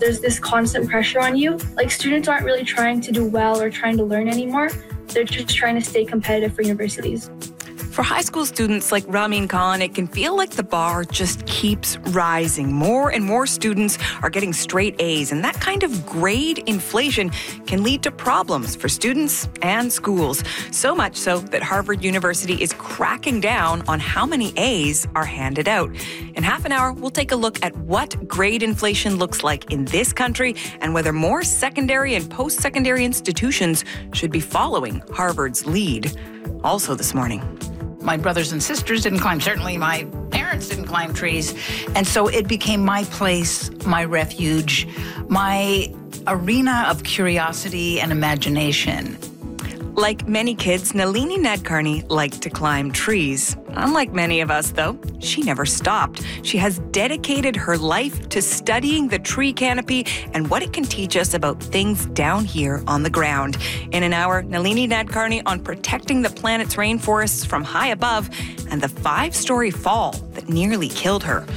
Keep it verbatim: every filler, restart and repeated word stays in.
there's this constant pressure on you. Like, students aren't really trying to do well or trying to learn anymore. They're just trying to stay competitive for universities. For high school students like Ramin Khan, it can feel like the bar just keeps rising. More and more students are getting straight A's, and that kind of grade inflation can lead to problems for students and schools. So much so that Harvard University is cracking down on how many A's are handed out. In half an hour, we'll take a look at what grade inflation looks like in this country and whether more secondary and post-secondary institutions should be following Harvard's lead. Also this morning, my brothers and sisters didn't climb. Certainly my parents didn't climb trees. And so it became my place, my refuge, my arena of curiosity and imagination. Like many kids, Nalini Nadkarni liked to climb trees. Unlike many of us, though, she never stopped. She has dedicated her life to studying the tree canopy and what it can teach us about things down here on the ground. In an hour, Nalini Nadkarni on protecting the planet's rainforests from high above and the five-story fall that nearly killed her.